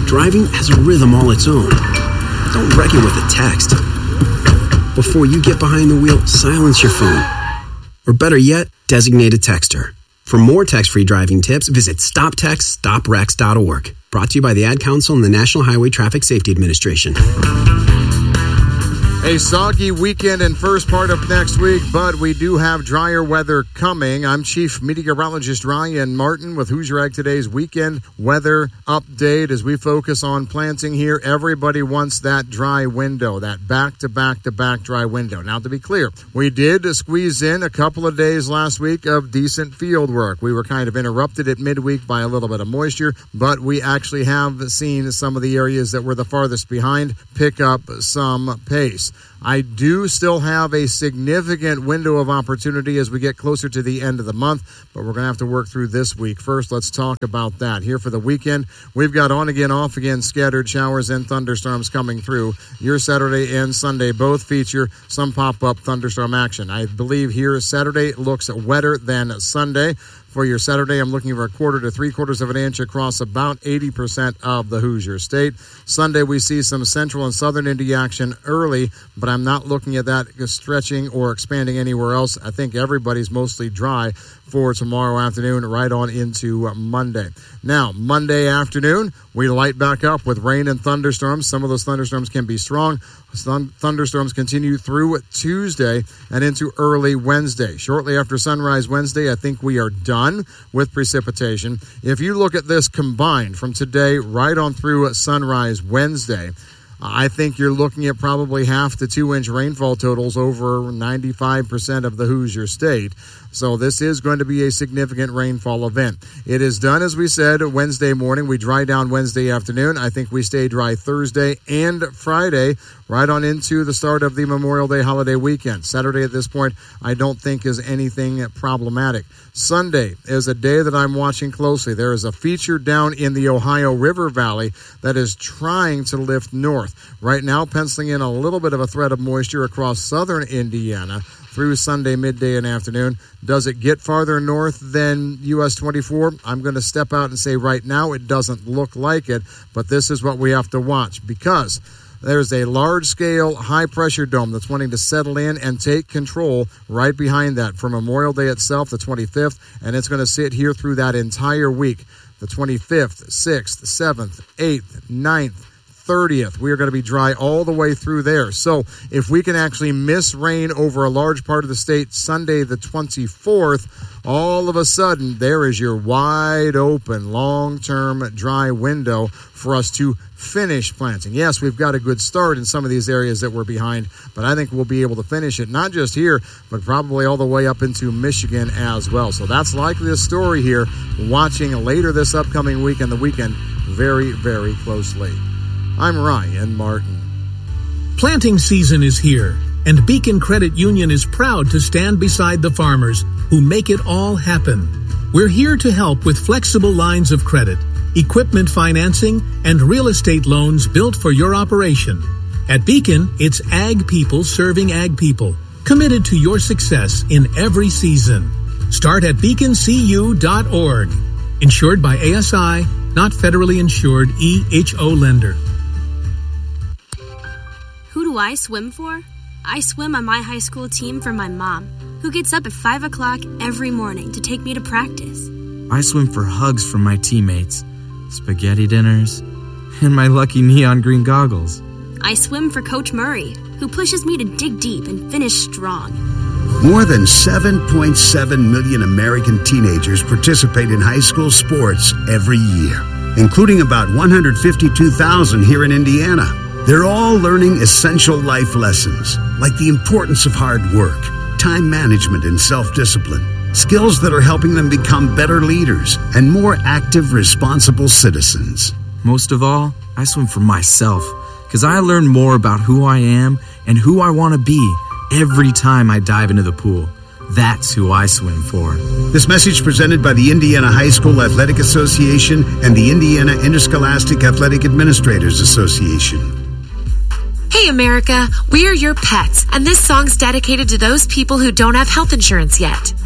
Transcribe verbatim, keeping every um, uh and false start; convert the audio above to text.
Driving has a rhythm all its own. Don't wreck it with a text. Before you get behind the wheel, silence your phone. Or better yet, designate a texter. For more text-free driving tips, visit stop text stop wrecks dot org. Brought to you by the Ad Council and the National Highway Traffic Safety Administration. A soggy weekend and first part of next week, but we do have drier weather coming. I'm Chief Meteorologist Ryan Martin with Hoosier Ag Today's weekend weather update. As we focus on planting here, everybody wants that dry window, that back-to-back-to-back dry window. Now, to be clear, we did squeeze in a couple of days last week of decent field work. We were kind of interrupted at midweek by a little bit of moisture, but we actually have seen some of the areas that were the farthest behind pick up some pace. I do still have a significant window of opportunity as we get closer to the end of the month, but we're going to have to work through this week. First, let's talk about that. Here for the weekend, we've got on again, off again, scattered showers and thunderstorms coming through. Your Saturday and Sunday both feature some pop-up thunderstorm action. I believe here Saturday looks wetter than Sunday. For your Saturday, I'm looking for a quarter to three quarters of an inch across about eighty percent of the Hoosier State. Sunday, we see some central and southern Indy action early, but I'm not looking at that stretching or expanding anywhere else. I think everybody's mostly dry for tomorrow afternoon, right on into Monday. Now, Monday afternoon, we light back up with rain and thunderstorms. Some of those thunderstorms can be strong. Thunderstorms continue through Tuesday and into early Wednesday. Shortly after sunrise Wednesday, I think we are done with precipitation. If you look at this combined from today right on through sunrise Wednesday, I think you're looking at probably half to two-inch rainfall totals over ninety-five percent of the Hoosier State. So this is going to be a significant rainfall event. It is done, as we said, Wednesday morning. We dry down Wednesday afternoon. I think we stay dry Thursday and Friday, right on into the start of the Memorial Day holiday weekend. Saturday at this point, I don't think is anything problematic. Sunday is a day that I'm watching closely. There is a feature down in the Ohio River Valley that is trying to lift north. Right now, penciling in a little bit of a threat of moisture across southern Indiana through Sunday midday and afternoon. Does it get farther north than U S twenty-four? I'm going to step out and say right now it doesn't look like it, but this is what we have to watch because there's a large-scale high-pressure dome that's wanting to settle in and take control right behind that for Memorial Day itself, the twenty-fifth, and it's going to sit here through that entire week, the twenty-fifth, sixth, seventh, eighth, ninth, thirtieth. We are going to be dry all the way through there. So if we can actually miss rain over a large part of the state Sunday the twenty-fourth, all of a sudden there is your wide open long-term dry window for us to finish planting. Yes, we've got a good start in some of these areas that we're behind, but I think we'll be able to finish it not just here, but probably all the way up into Michigan as well. So that's likely the story here, watching later this upcoming week and the weekend very, very closely. I'm Ryan Martin. Planting season is here, and Beacon Credit Union is proud to stand beside the farmers who make it all happen. We're here to help with flexible lines of credit, equipment financing, and real estate loans built for your operation. At Beacon, it's ag people serving ag people, committed to your success in every season. Start at beacon c u dot org. Insured by A S I, not federally insured E H O lender. Who do I swim for? I swim on my high school team for my mom, who gets up at five o'clock every morning to take me to practice. I swim for hugs from my teammates, spaghetti dinners, and my lucky neon green goggles. I swim for Coach Murray, who pushes me to dig deep and finish strong. More than seven point seven million American teenagers participate in high school sports every year, including about one hundred fifty-two thousand here in Indiana. They're all learning essential life lessons, like the importance of hard work, time management, and self-discipline, skills that are helping them become better leaders and more active, responsible citizens. Most of all, I swim for myself, because I learn more about who I am and who I want to be every time I dive into the pool. That's who I swim for. This message presented by the Indiana High School Athletic Association and the Indiana Interscholastic Athletic Administrators Association. Hey America, we are your pets, and this song's dedicated to those people who don't have health insurance yet.